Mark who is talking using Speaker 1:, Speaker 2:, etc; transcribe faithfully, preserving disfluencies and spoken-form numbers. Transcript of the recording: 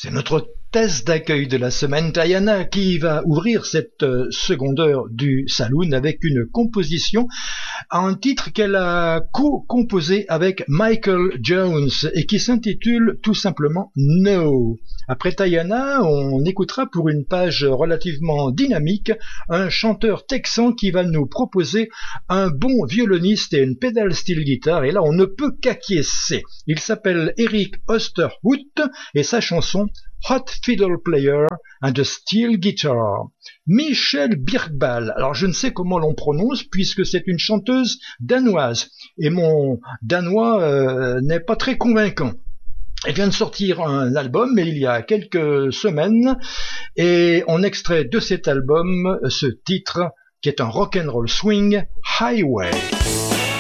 Speaker 1: C'est notre thèse d'accueil de la semaine, Diana, qui va ouvrir cette seconde heure du Saloon avec une composition, un titre qu'elle a co-composé avec Michael Jones et qui s'intitule tout simplement No. Après Diana, on écoutera pour une page relativement dynamique un chanteur texan qui va nous proposer un bon violoniste et une pedal steel guitare, et là on ne peut qu'acquiescer. Il s'appelle Eric Osterhout et sa chanson Hot Fiddle Player and a Steel Guitar. Michelle Birkball, alors je ne sais comment l'on prononce puisque c'est une chanteuse danoise et mon danois euh, n'est pas très convaincant. Elle vient de sortir un album il y a quelques semaines et on extrait de cet album ce titre qui est un rock'n'roll swing, Highway.